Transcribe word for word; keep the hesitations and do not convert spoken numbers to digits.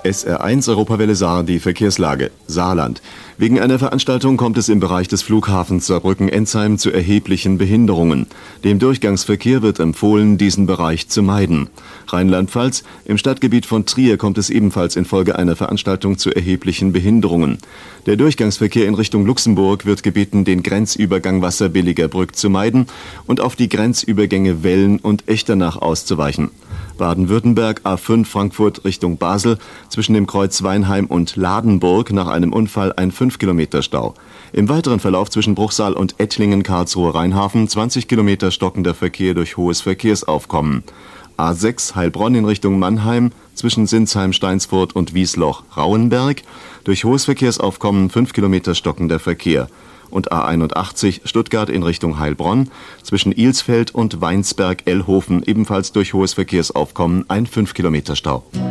S R eins Europawelle Saar, die Verkehrslage. Saarland. Wegen einer Veranstaltung kommt es im Bereich des Flughafens Saarbrücken-Ensheim zu erheblichen Behinderungen. Dem Durchgangsverkehr wird empfohlen, diesen Bereich zu meiden. Rheinland-Pfalz. Im Stadtgebiet von Trier kommt es ebenfalls infolge einer Veranstaltung zu erheblichen Behinderungen. Der Durchgangsverkehr in Richtung Luxemburg wird gebeten, den Grenzübergang Wasserbilliger Brück zu meiden und auf die Grenzübergänge Wellen und Echternach auszuweichen. Baden-Württemberg A fünf Frankfurt Richtung Basel, zwischen dem Kreuz Weinheim und Ladenburg nach einem Unfall ein fünf Kilometer Stau. Im weiteren Verlauf zwischen Bruchsal und Ettlingen Karlsruhe Rheinhafen zwanzig Kilometer stockender Verkehr durch hohes Verkehrsaufkommen. A sechs Heilbronn in Richtung Mannheim, zwischen Sinsheim, Steinsfurt und Wiesloch Rauenberg, durch hohes Verkehrsaufkommen fünf Kilometer stockender Verkehr. Und A einundachtzig Stuttgart in Richtung Heilbronn, zwischen Ilsfeld und Weinsberg-Ellhofen ebenfalls durch hohes Verkehrsaufkommen ein fünf Kilometer Stau.